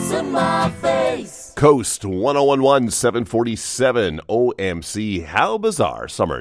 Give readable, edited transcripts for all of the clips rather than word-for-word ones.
in my face. Coast 1011 747 OMC. How bizarre. Summer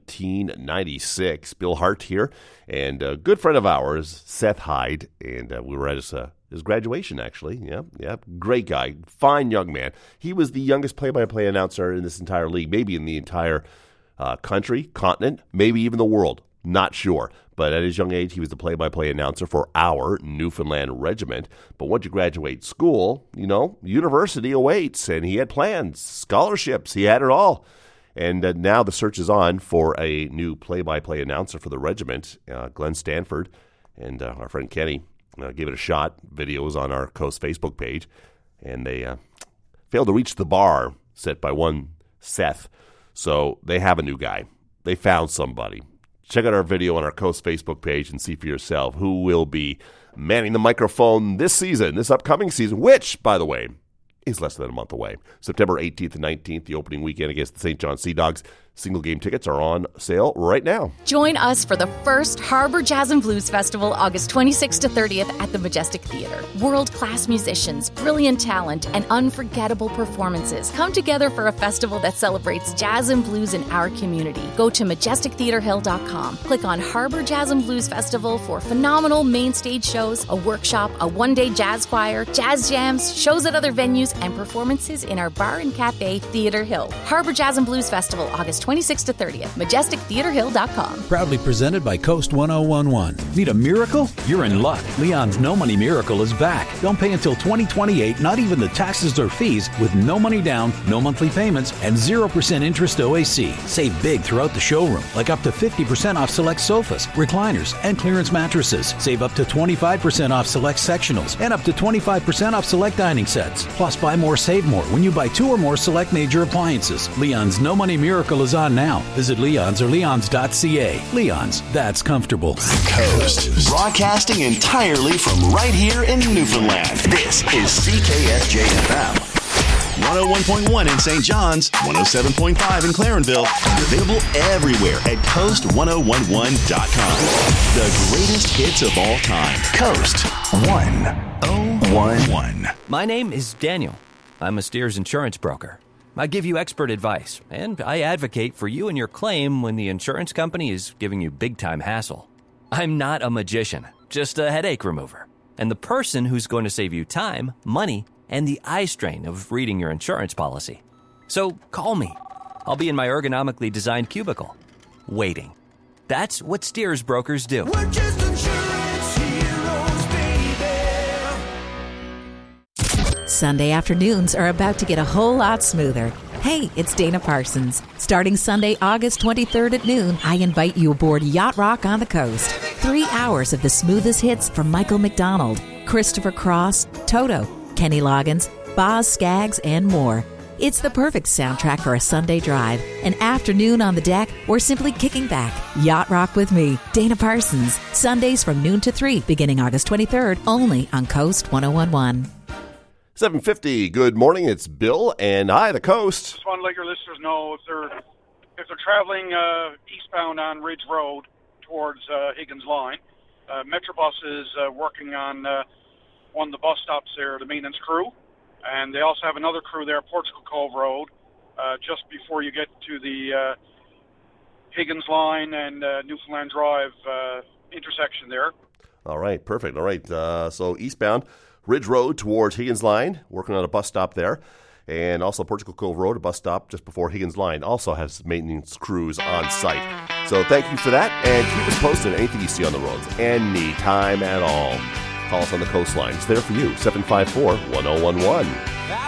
1996. Bill Hart here, and a good friend of ours, Seth Hyde, and we were at his graduation, actually. Yeah. Great guy. Fine young man. He was the youngest play-by-play announcer in this entire league, maybe in the entire country, continent, maybe even the world. Not sure. But at his young age, he was the play-by-play announcer for our Newfoundland regiment. But once you graduate school, university awaits, and he had plans, scholarships, he had it all. And now the search is on for a new play-by-play announcer for the regiment, Glenn Stanford, and our friend Kenny gave it a shot. Videos on our Coast Facebook page, and they failed to reach the bar set by one Seth. So they have a new guy. They found somebody. Check out our video on our Coast Facebook page and see for yourself who will be manning the microphone this upcoming season, which, by the way, is less than a month away. September 18th and 19th, the opening weekend against the St. John Sea Dogs. Single game tickets are on sale right now. Join us for the first Harbor Jazz and Blues Festival, August 26th to 30th at the Majestic Theatre. World-class musicians, brilliant talent, and unforgettable performances come together for a festival that celebrates jazz and blues in our community. Go to majestictheatrehill.com. Click on Harbor Jazz and Blues Festival for phenomenal main stage shows, a workshop, a one-day jazz choir, jazz jams, shows at other venues, and performances in our bar and cafe, Theatre Hill. Harbor Jazz and Blues Festival, August 26th to 30th. MajesticTheatreHill.com. Proudly presented by Coast 1011. Need a miracle? You're in luck. Leon's No Money Miracle is back. Don't pay until 2028, not even the taxes or fees, with no money down, no monthly payments, and 0% interest OAC. Save big throughout the showroom, like up to 50% off select sofas, recliners, and clearance mattresses. Save up to 25% off select sectionals, and up to 25% off select dining sets. Plus, buy more, save more when you buy 2 or more select major appliances. Leon's No Money Miracle is on now. Visit Leon's or leons.ca. Leon's, that's comfortable. Coast, broadcasting entirely from right here in Newfoundland. This is CKSJ-FM. 101.1 in St. John's, 107.5 in Clarenville, and available everywhere at coast1011.com. The greatest hits of all time. Coast 1011. My name is Daniel. I'm a Steers insurance broker. I give you expert advice, and I advocate for you and your claim when the insurance company is giving you big-time hassle. I'm not a magician, just a headache remover, and the person who's going to save you time, money, and the eye strain of reading your insurance policy. So call me. I'll be in my ergonomically designed cubicle, waiting. That's what Steers brokers do. We're just insurance heroes, baby. Sunday afternoons are about to get a whole lot smoother. Hey, it's Dana Parsons. Starting Sunday, August 23rd at noon, I invite you aboard Yacht Rock on the Coast. 3 hours of the smoothest hits from Michael McDonald, Christopher Cross, Toto, Kenny Loggins, Boz Scaggs, and more. It's the perfect soundtrack for a Sunday drive, an afternoon on the deck, or simply kicking back. Yacht Rock with me, Dana Parsons. Sundays from noon to 3, beginning August 23rd, only on Coast 1011. 7:50. Good morning. It's Bill and I, the Coast. Just want to let your listeners know if they're traveling eastbound on Ridge Road towards Higgins Line, Metrobus is working on one of the bus stops there, the maintenance crew, and they also have another crew there, Portugal Cove Road, just before you get to the Higgins Line and Newfoundland Drive intersection there. All right, perfect. All right, so eastbound Ridge Road towards Higgins Line, working on a bus stop there. And also Portugal Cove Road, a bus stop just before Higgins Line, also has maintenance crews on site. So thank you for that, and keep us posted on anything you see on the roads, anytime at all. Call us on the coastline. It's there for you, 754-1011.